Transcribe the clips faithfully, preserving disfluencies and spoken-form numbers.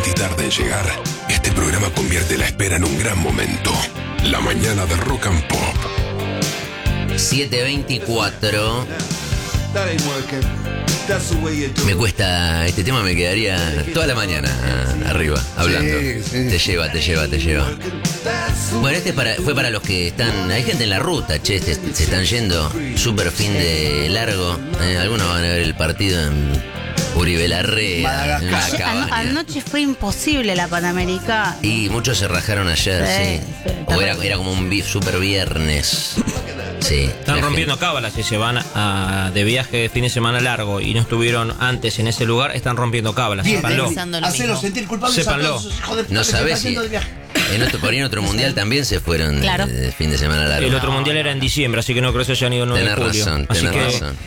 y tarda en llegar, este programa convierte la espera en un gran momento. La mañana de Rock and Pop. siete veinticuatro. Me cuesta, este tema me quedaría toda la mañana arriba, hablando. Sí, sí. Te lleva, te lleva, te lleva. Bueno, este es para, fue para los que están, hay gente en la ruta, che, se, se están yendo, súper fin de largo. Eh, algunos van a ver el partido en Uribe Larrea, en una An- cabaña. Anoche fue imposible la Panamericana. Y muchos se rajaron ayer, Sí, sí. sí, O era, era como un vi- super viernes. Sí. Están la rompiendo gente- cábalas si se van a, de viaje de fin de semana largo y no estuvieron antes en ese lugar, están rompiendo cábalas. Bien, Sépanlo. pensando lo Hacelo mismo. sentir culpables Sépanlo. a todos esos hijos de puta No que se sabés están si yendo de viaje. en otro, por ahí en otro mundial también se fueron Claro. de, de fin de semana largo. El otro mundial era en diciembre, así que no creo que se hayan ido el nueve de Tenés julio. razón, así tenés que, razón.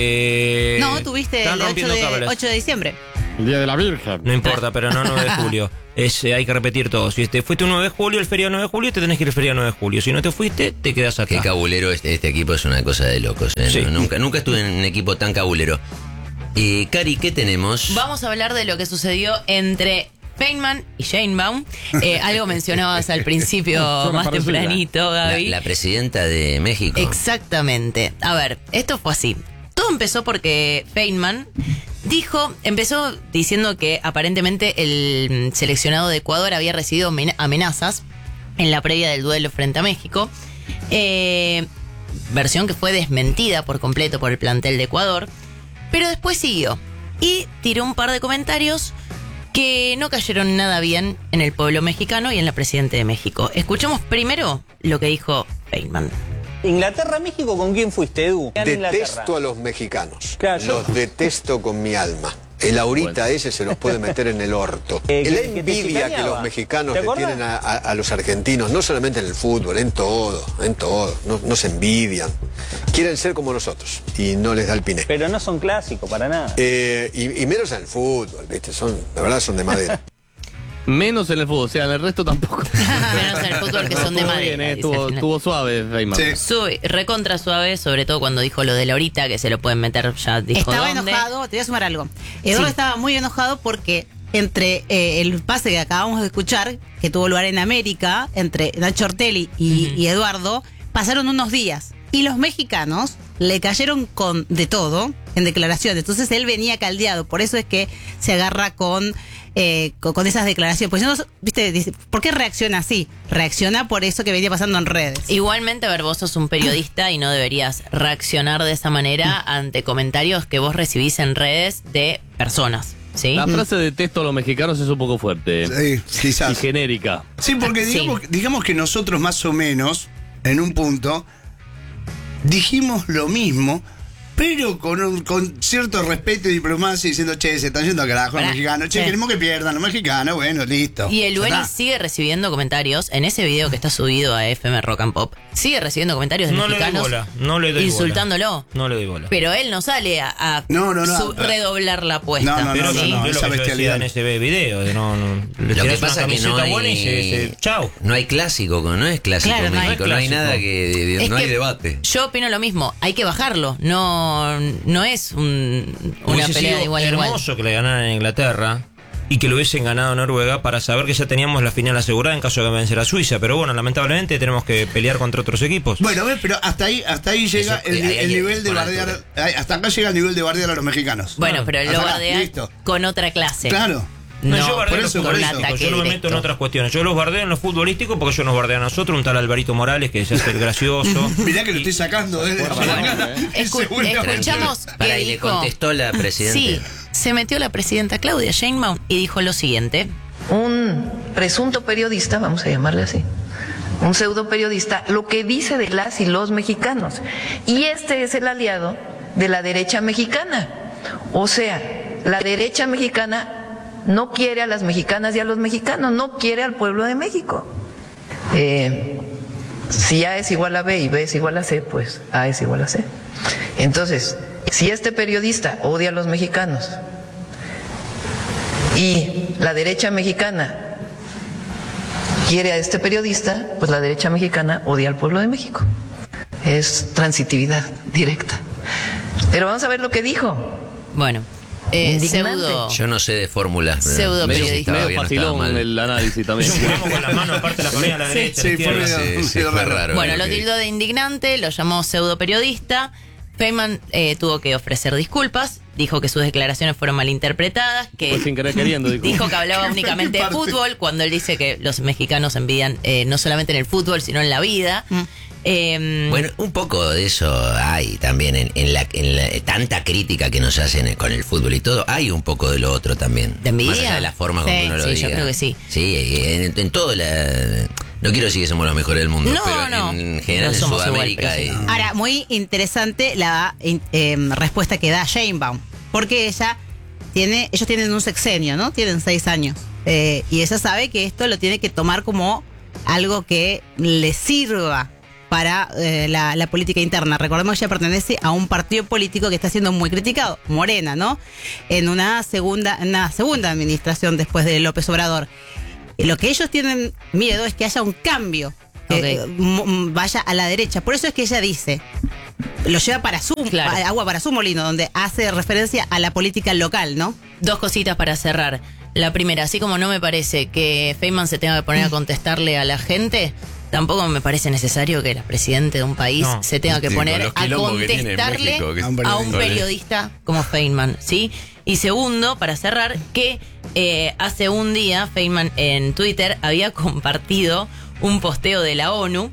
eh, No, tuviste están el ocho rompiendo de, cábalas. ocho de diciembre. El Día de la Virgen. No importa, pero no nueve de julio. Es, eh, hay que repetir todo. Si te fuiste un nueve de julio, el feriado nueve de julio, te tenés que ir el feriado nueve de julio. Si no te fuiste, te quedás acá. Qué cabulero este, este equipo, es una cosa de locos. ¿eh? Sí. No, nunca, nunca estuve en un equipo tan cabulero. Y Cari, ¿qué tenemos? Vamos a hablar de lo que sucedió entre Feynman y Sheinbaum. Eh, algo mencionabas al principio Suena más parecida. tempranito, La, Gaby. la presidenta de México. Exactamente. A ver, esto fue así. Todo empezó porque Feynman dijo, empezó diciendo que aparentemente el seleccionado de Ecuador había recibido men- amenazas en la previa del duelo frente a México. Eh, versión que fue desmentida por completo por el plantel de Ecuador. Pero después siguió y tiró un par de comentarios que no cayeron nada bien en el pueblo mexicano y en la presidenta de México. Escuchemos primero lo que dijo Feynman. Inglaterra, México, ¿con quién fuiste, Edu? Detesto a los mexicanos. Claro, yo- Los detesto con mi alma. El ahorita ese se los puede meter en el orto. Eh, la que- que te envidia que chicaneaba. los mexicanos ¿Te le acordás? tienen a, a- a los argentinos, no solamente en el fútbol, en todo, en todo. No, no se envidian. Quieren ser como nosotros y no les da el piné. Pero no son clásicos, para nada. Eh, y, y menos en el fútbol, ¿viste? Son, la verdad son de madera. Menos en el fútbol, o sea, en el resto tampoco. Menos en el fútbol, que son de Estuvo madera, bien, eh, dice estuvo, al final. estuvo suave, Feynman. Sí. Sube, recontra suave, sobre todo cuando dijo lo de Laurita, que se lo pueden meter ya, dijo Estaba dónde. enojado, te voy a sumar algo. Eduardo Sí. estaba muy enojado porque entre eh, el pase que acabamos de escuchar, que tuvo lugar en América, entre Nacho Ortelli y, Ujú. y Eduardo, pasaron unos días. Y los mexicanos le cayeron con de todo en declaraciones. Entonces él venía caldeado. Por eso es que se agarra con, eh, con, con esas declaraciones. Pues yo no, viste, dice, ¿por qué reacciona así? Reacciona por eso que venía pasando en redes. Igualmente, a ver, vos sos un periodista y no deberías reaccionar de esa manera ante comentarios que vos recibís en redes de personas, ¿sí? La frase detesto a los mexicanos es un poco fuerte. Sí, Y quizás. genérica. Sí, porque Sí. digamos, digamos que nosotros más o menos, en un punto, dijimos lo mismo, pero con, un- con cierto respeto y diplomacia, diciendo, che, se están yendo a carajo los Pará, mexicanos, che, sí. queremos que pierdan los mexicanos, bueno, listo. Y el Ya Beni está. sigue recibiendo comentarios en ese video que está subido a F M Rock and Pop. Sigue recibiendo comentarios de No le doy mexicanos bola, no le doy insultándolo. bola. No le doy bola. Pero él no sale a, a No, no, no. su- redoblar la apuesta. No, no, Pero no, eso ¿sí? no, es esa lo que yo decía bestialidad. en ese video. de No, no, le Lo que tirás una pasa es que no camiseta hay, buena y se, se- chau. no hay clásico, no es clásico Claro, no hay México, no hay, clásico. nada que, Es no hay que debate. Yo opino lo mismo, hay que bajarlo. No, no es un- una Hubiese pelea sido de igual a igual. hermoso que le ganaran en Inglaterra y que lo hubiesen ganado Noruega para saber que ya teníamos la final asegurada en caso de que vencer a Suiza. Pero bueno, lamentablemente tenemos que pelear contra otros equipos. Bueno, ves, pero hasta ahí, hasta ahí llega Eso, el, eh, ahí el hay- nivel de con bardear, altura. ahí- hasta acá llega el nivel de bardear a los mexicanos. Bueno, pero Hasta lo acá, bardea listo. con otra clase. Claro. No, No, yo bardeo por en lo eso, por futbolístico, eso. yo no me meto en Directo. otras cuestiones. Yo los bardeo en lo futbolístico porque ellos nos bardean a nosotros, un tal Alvarito Morales que se hace el gracioso. Mirá que lo estoy sacando eh, de la cara. Escu- Seguramente. escuchamos Para, que y le dijo- contestó la presidenta. Sí, se metió la presidenta Claudia Sheinbaum y dijo lo siguiente. Un presunto periodista, vamos a llamarle así, un pseudo periodista, lo que dice de las y los mexicanos. Y este es el aliado de la derecha mexicana. O sea, la derecha mexicana no quiere a las mexicanas y a los mexicanos, no quiere al pueblo de México. Eh, si A es igual a B y B es igual a C, pues A es igual a C. Entonces, si este periodista odia a los mexicanos y la derecha mexicana quiere a este periodista, pues la derecha mexicana odia al pueblo de México. Es transitividad directa. Pero vamos a ver lo que dijo. Bueno, Eh, pseudo. Yo no sé de fórmulas. pero Pseudo no sé si periodista. estaba Medio bien o estaba facilón mal. el análisis también. Es un jugamos con las manos, aparte la familia a la derecha, a la sí, izquierda. fue- Sí, sí, fue raro. Bueno, eh, lo que- tildó de indignante, lo llamó pseudo periodista. Feynman eh, tuvo que ofrecer disculpas, dijo que sus declaraciones fueron malinterpretadas, que Fue sin querer queriendo, dijo. dijo que hablaba únicamente de parte? fútbol, cuando él dice que los mexicanos envidian eh, no solamente en el fútbol, sino en la vida. Eh, Bueno, un poco de eso hay también en, en la, en la- tanta crítica que nos hacen con el fútbol y todo. Hay un poco de lo otro también. ¿De envidia? Más allá de la forma como Sí, uno lo sí, yo diga. creo que sí. Sí, en, en todo la... No quiero decir que somos los mejores del mundo, No, pero no. en general No en somos igual, Sudamérica... pero sí. y- Ahora, muy interesante la in- eh, respuesta que da Sheinbaum, porque ella tiene, ellos tienen un sexenio, ¿no? Tienen seis años. Eh, y ella sabe que esto lo tiene que tomar como algo que le sirva para eh, la, la política interna. Recordemos que ella pertenece a un partido político que está siendo muy criticado, Morena, ¿no? En una segunda, en una segunda administración después de López Obrador. Y lo que ellos tienen miedo es que haya un cambio, que Ok. eh, m- m- vaya a la derecha. Por eso es que ella dice, lo lleva para su, Claro. pa- agua para su molino, donde hace referencia a la política local, ¿no? Dos cositas para cerrar. La primera, así como no me parece que Feynman se tenga que poner a contestarle a la gente, tampoco me parece necesario que el presidente de un país No. se tenga que Sí, con poner los a quilombos que tiene en contestarle México, que- a un A un periodista como Feynman, ¿sí? Y segundo, para cerrar, que eh, hace un día Feynman en Twitter había compartido un posteo de la ONU